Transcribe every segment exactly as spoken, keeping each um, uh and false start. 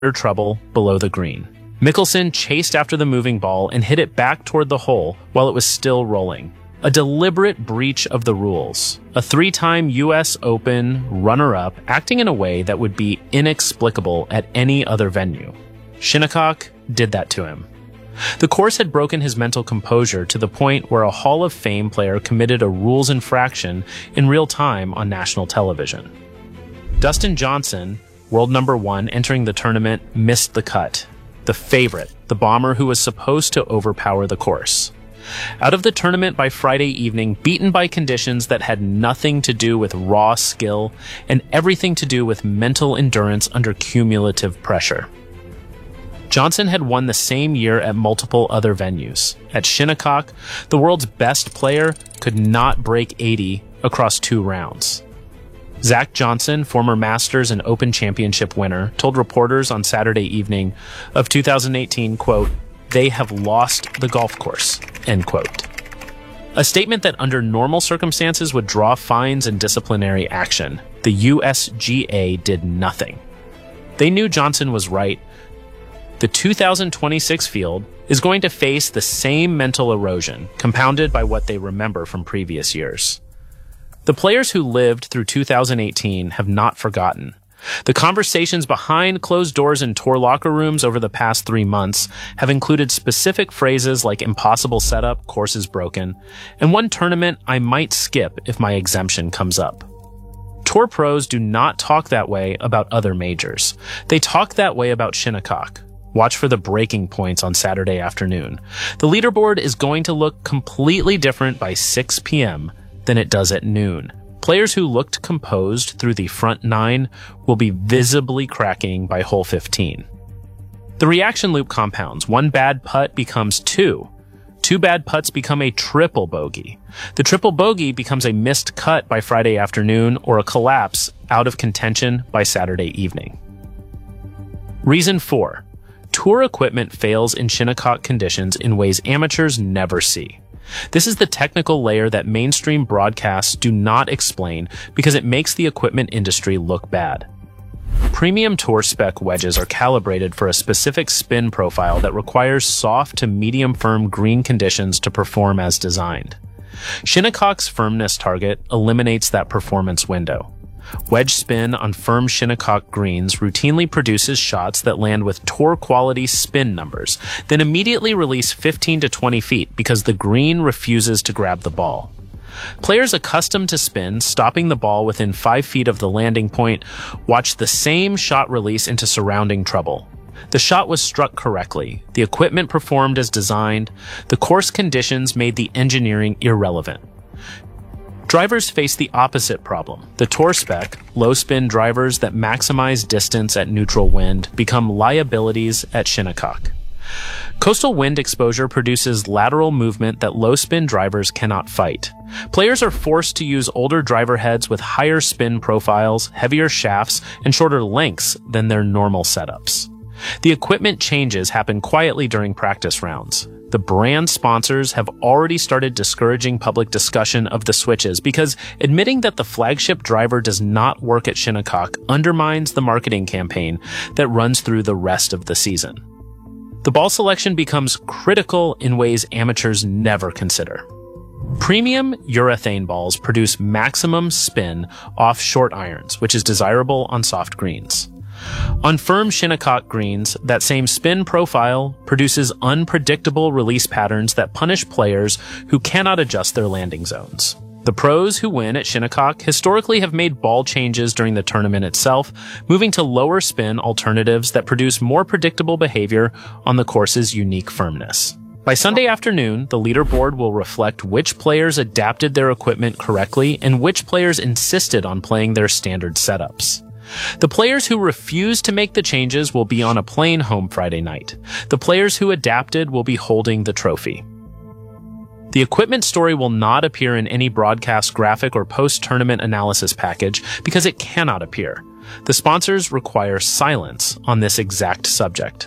trouble below the green. Mickelson chased after the moving ball and hit it back toward the hole while it was still rolling. A deliberate breach of the rules. A three-time U S Open runner-up acting in a way that would be inexplicable at any other venue. Shinnecock did that to him. The course had broken his mental composure to the point where a Hall of Fame player committed a rules infraction in real time on national television. Dustin Johnson, world number one entering the tournament, missed the cut. The favorite, the bomber who was supposed to overpower the course. Out of the tournament by Friday evening, beaten by conditions that had nothing to do with raw skill and everything to do with mental endurance under cumulative pressure. Johnson had won the same year at multiple other venues. At Shinnecock, the world's best player could not break eighty across two rounds. Zach Johnson, former Masters and Open Championship winner, told reporters on Saturday evening of two thousand eighteen, quote, "They have lost the golf course," end quote. A statement that under normal circumstances would draw fines and disciplinary action. The U S G A did nothing. They knew Johnson was right. The two thousand twenty-six field is going to face the same mental erosion, compounded by what they remember from previous years. The players who lived through two thousand eighteen have not forgotten. The conversations behind closed doors in tour locker rooms over the past three months have included specific phrases like impossible setup, courses broken, and one tournament I might skip if my exemption comes up. Tour pros do not talk that way about other majors. They talk that way about Shinnecock. Watch for the breaking points on Saturday afternoon. The leaderboard is going to look completely different by six p m than it does at noon. Players who looked composed through the front nine will be visibly cracking by hole fifteen. The reaction loop compounds. One bad putt becomes two. Two bad putts become a triple bogey. The triple bogey becomes a missed cut by Friday afternoon or a collapse out of contention by Saturday evening. Reason four. Tour equipment fails in Shinnecock conditions in ways amateurs never see. This is the technical layer that mainstream broadcasts do not explain because it makes the equipment industry look bad. Premium tour spec wedges are calibrated for a specific spin profile that requires soft to medium firm green conditions to perform as designed. Shinnecock's firmness target eliminates that performance window. Wedge spin on firm Shinnecock greens routinely produces shots that land with tour-quality spin numbers, then immediately release fifteen to twenty feet because the green refuses to grab the ball. Players accustomed to spin, stopping the ball within five feet of the landing point, watch the same shot release into surrounding trouble. The shot was struck correctly, the equipment performed as designed, the course conditions made the engineering irrelevant. Drivers face the opposite problem. The tour spec, low-spin drivers that maximize distance at neutral wind become liabilities at Shinnecock. Coastal wind exposure produces lateral movement that low-spin drivers cannot fight. Players are forced to use older driver heads with higher spin profiles, heavier shafts, and shorter lengths than their normal setups. The equipment changes happen quietly during practice rounds. The brand sponsors have already started discouraging public discussion of the switches because admitting that the flagship driver does not work at Shinnecock undermines the marketing campaign that runs through the rest of the season. The ball selection becomes critical in ways amateurs never consider. Premium urethane balls produce maximum spin off short irons, which is desirable on soft greens. On firm Shinnecock greens, that same spin profile produces unpredictable release patterns that punish players who cannot adjust their landing zones. The pros who win at Shinnecock historically have made ball changes during the tournament itself, moving to lower spin alternatives that produce more predictable behavior on the course's unique firmness. By Sunday afternoon, the leaderboard will reflect which players adapted their equipment correctly and which players insisted on playing their standard setups. The players who refused to make the changes will be on a plane home Friday night. The players who adapted will be holding the trophy. The equipment story will not appear in any broadcast graphic or post-tournament analysis package because it cannot appear. The sponsors require silence on this exact subject.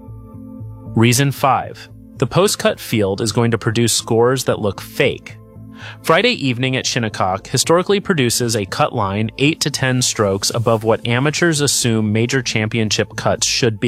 Reason five. The post-cut field is going to produce scores that look fake. Friday evening at Shinnecock historically produces a cut line eight to ten strokes above what amateurs assume major championship cuts should be.